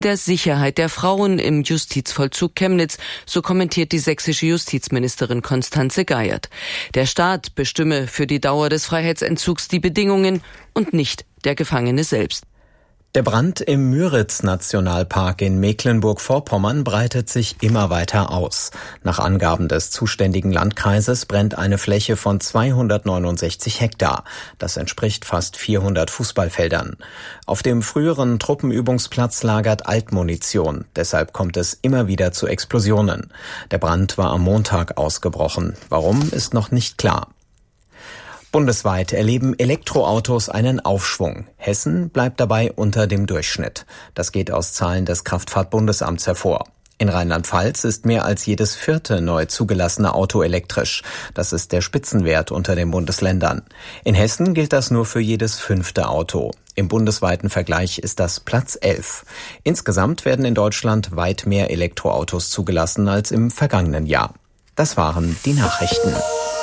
der Sicherheit der Frauen im Justizvollzug Chemnitz, so kommentiert die sächsische Justizministerin Constanze Geiert. Der Staat bestimme für die Dauer des Freiheitsentzugs die Bedingungen und nicht der Gefangene selbst. Der Brand im Müritz-Nationalpark in Mecklenburg-Vorpommern breitet sich immer weiter aus. Nach Angaben des zuständigen Landkreises brennt eine Fläche von 269 Hektar. Das entspricht fast 400 Fußballfeldern. Auf dem früheren Truppenübungsplatz lagert Altmunition. Deshalb kommt es immer wieder zu Explosionen. Der Brand war am Montag ausgebrochen. Warum, ist noch nicht klar. Bundesweit erleben Elektroautos einen Aufschwung. Hessen bleibt dabei unter dem Durchschnitt. Das geht aus Zahlen des Kraftfahrtbundesamts hervor. In Rheinland-Pfalz ist mehr als jedes vierte neu zugelassene Auto elektrisch. Das ist der Spitzenwert unter den Bundesländern. In Hessen gilt das nur für jedes fünfte Auto. Im bundesweiten Vergleich ist das Platz 11. Insgesamt werden in Deutschland weit mehr Elektroautos zugelassen als im vergangenen Jahr. Das waren die Nachrichten.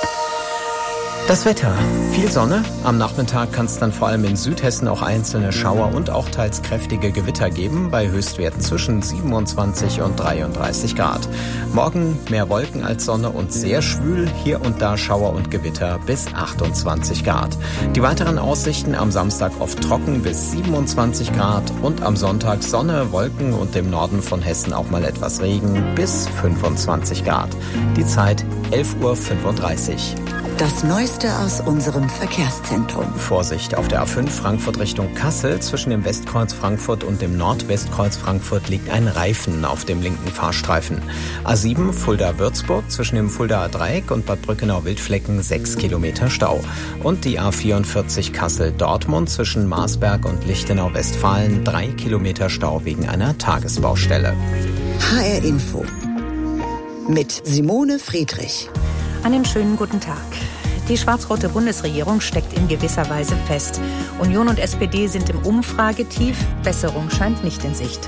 Das Wetter. Viel Sonne. Am Nachmittag kann es dann vor allem in Südhessen auch einzelne Schauer und auch teils kräftige Gewitter geben, bei Höchstwerten zwischen 27 und 33 Grad. Morgen mehr Wolken als Sonne und sehr schwül, hier und da Schauer und Gewitter bis 28 Grad. Die weiteren Aussichten am Samstag oft trocken bis 27 Grad und am Sonntag Sonne, Wolken und im Norden von Hessen auch mal etwas Regen bis 25 Grad. Die Zeit 11:35 Uhr. Das Neueste aus unserem Verkehrszentrum. Vorsicht auf der A5 Frankfurt Richtung Kassel. Zwischen dem Westkreuz Frankfurt und dem Nordwestkreuz Frankfurt liegt ein Reifen auf dem linken Fahrstreifen. A7 Fulda-Würzburg zwischen dem Fuldaer Dreieck und Bad Brückenau-Wildflecken 6 Kilometer Stau. Und die A44 Kassel-Dortmund zwischen Marsberg und Lichtenau-Westfalen 3 Kilometer Stau wegen einer Tagesbaustelle. HR Info mit Simone Friedrich. Einen schönen guten Tag. Die schwarz-rote Bundesregierung steckt in gewisser Weise fest. Union und SPD sind im Umfragetief. Besserung scheint nicht in Sicht.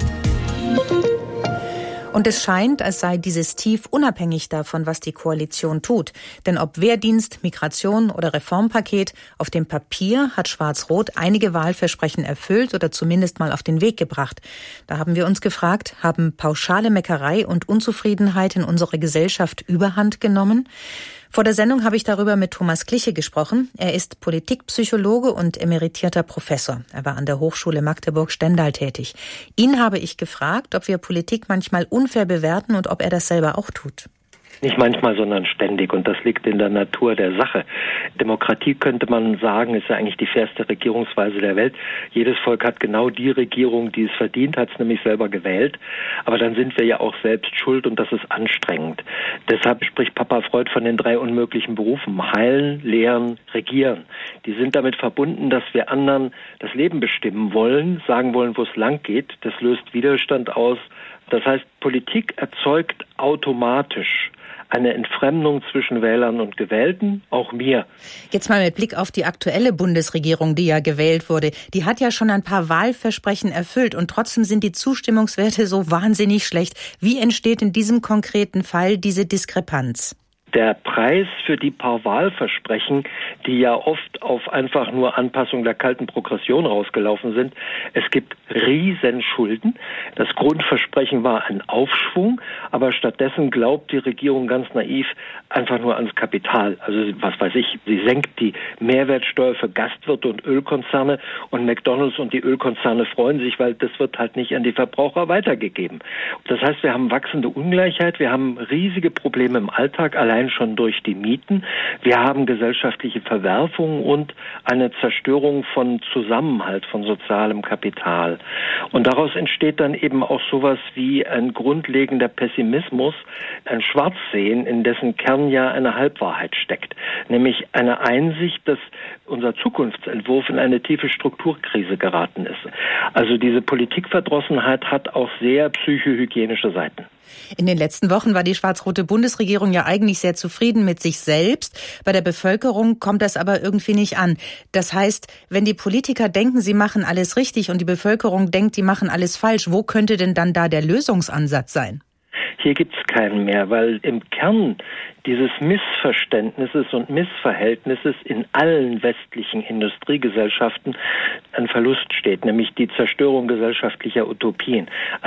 Und es scheint, als sei dieses Tief unabhängig davon, was die Koalition tut. Denn ob Wehrdienst, Migration oder Reformpaket, auf dem Papier hat Schwarz-Rot einige Wahlversprechen erfüllt oder zumindest mal auf den Weg gebracht. Da haben wir uns gefragt, haben pauschale Meckerei und Unzufriedenheit in unserer Gesellschaft Überhand genommen? Vor der Sendung habe ich darüber mit Thomas Kliche gesprochen. Er ist Politikpsychologe und emeritierter Professor. Er war an der Hochschule Magdeburg-Stendal tätig. Ihn habe ich gefragt, ob wir Politik manchmal unfair bewerten und ob er das selber auch tut. Nicht manchmal, sondern ständig. Und das liegt in der Natur der Sache. Demokratie, könnte man sagen, ist ja eigentlich die fairste Regierungsweise der Welt. Jedes Volk hat genau die Regierung, die es verdient, hat es nämlich selber gewählt. Aber dann sind wir ja auch selbst schuld und das ist anstrengend. Deshalb spricht Papa Freud von den 3 unmöglichen Berufen. Heilen, lehren, regieren. Die sind damit verbunden, dass wir anderen das Leben bestimmen wollen, sagen wollen, wo es lang geht. Das löst Widerstand aus. Das heißt, Politik erzeugt automatisch eine Entfremdung zwischen Wählern und Gewählten, auch mir. Jetzt mal mit Blick auf die aktuelle Bundesregierung, die ja gewählt wurde. Die hat ja schon ein paar Wahlversprechen erfüllt und trotzdem sind die Zustimmungswerte so wahnsinnig schlecht. Wie entsteht in diesem konkreten Fall diese Diskrepanz? Der Preis für die paar Wahlversprechen, die ja oft auf einfach nur Anpassung der kalten Progression rausgelaufen sind. Es gibt Riesenschulden. Das Grundversprechen war ein Aufschwung, aber stattdessen glaubt die Regierung ganz naiv einfach nur ans Kapital. Also was weiß ich, sie senkt die Mehrwertsteuer für Gastwirte und Ölkonzerne und McDonald's und die Ölkonzerne freuen sich, weil das wird halt nicht an die Verbraucher weitergegeben. Das heißt, wir haben wachsende Ungleichheit, wir haben riesige Probleme im Alltag, allein schon durch die Mieten. Wir haben gesellschaftliche Verwerfungen und eine Zerstörung von Zusammenhalt, von sozialem Kapital. Und daraus entsteht dann eben auch sowas wie ein grundlegender Pessimismus, ein Schwarzsehen, in dessen Kern ja eine Halbwahrheit steckt. Nämlich eine Einsicht, dass unser Zukunftsentwurf in eine tiefe Strukturkrise geraten ist. Also diese Politikverdrossenheit hat auch sehr psychohygienische Seiten. In den letzten Wochen war die schwarz-rote Bundesregierung ja eigentlich sehr zufrieden mit sich selbst. Bei der Bevölkerung kommt das aber irgendwie nicht an. Das heißt, wenn die Politiker denken, sie machen alles richtig und die Bevölkerung denkt, die machen alles falsch, wo könnte denn dann da der Lösungsansatz sein? Hier gibt's keinen mehr, weil im Kern dieses Missverständnisses und Missverhältnisses in allen westlichen Industriegesellschaften ein Verlust steht, nämlich die Zerstörung gesellschaftlicher Utopien.